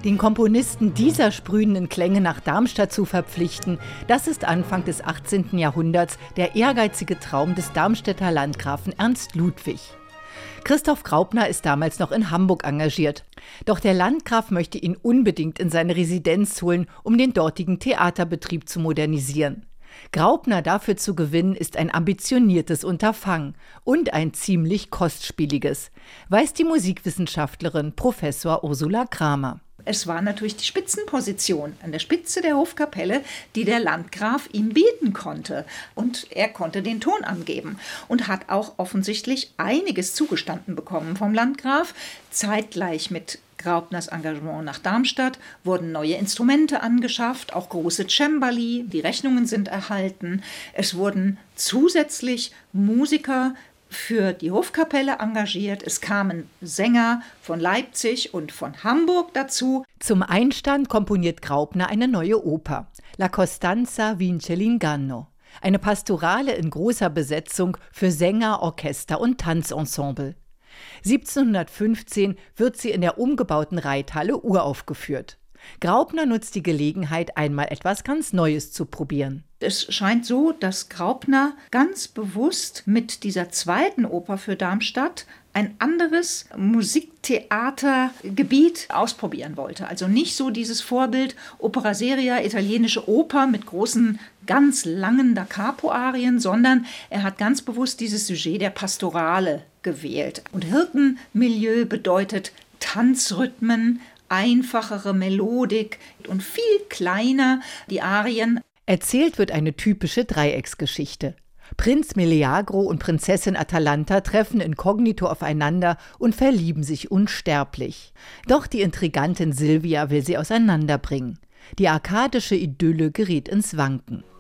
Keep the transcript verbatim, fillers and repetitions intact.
Den Komponisten dieser sprühenden Klänge nach Darmstadt zu verpflichten, das ist Anfang des achtzehnten Jahrhunderts der ehrgeizige Traum des Darmstädter Landgrafen Ernst Ludwig. Christoph Graupner ist damals noch in Hamburg engagiert. Doch der Landgraf möchte ihn unbedingt in seine Residenz holen, um den dortigen Theaterbetrieb zu modernisieren. Graupner dafür zu gewinnen, ist ein ambitioniertes Unterfangen und ein ziemlich kostspieliges, weiß die Musikwissenschaftlerin Professor Ursula Kramer. Es war natürlich die Spitzenposition an der Spitze der Hofkapelle, die der Landgraf ihm bieten konnte. Und er konnte den Ton angeben und hat auch offensichtlich einiges zugestanden bekommen vom Landgraf. Zeitgleich mit Graupners Engagement nach Darmstadt wurden neue Instrumente angeschafft, auch große Cembali, die Rechnungen sind erhalten. Es wurden zusätzlich Musiker für die Hofkapelle engagiert. Es kamen Sänger von Leipzig und von Hamburg dazu. Zum Einstand komponiert Graupner eine neue Oper, La Costanza vince l'inganno. Eine Pastorale in großer Besetzung für Sänger, Orchester und Tanzensemble. siebzehnhundertfünfzehn wird sie in der umgebauten Reithalle uraufgeführt. Graupner nutzt die Gelegenheit, einmal etwas ganz Neues zu probieren. Es scheint so, dass Graupner ganz bewusst mit dieser zweiten Oper für Darmstadt ein anderes Musiktheatergebiet ausprobieren wollte. Also nicht so dieses Vorbild Opera seria, italienische Oper mit großen, ganz langen Da Capo-Arien, sondern er hat ganz bewusst dieses Sujet der Pastorale gewählt. Und Hirtenmilieu bedeutet Tanzrhythmen, einfachere Melodik und viel kleiner die Arien. Erzählt wird eine typische Dreiecksgeschichte. Prinz Meleagro und Prinzessin Atalanta treffen inkognito aufeinander und verlieben sich unsterblich. Doch die Intrigantin Silvia will sie auseinanderbringen. Die arkadische Idylle gerät ins Wanken.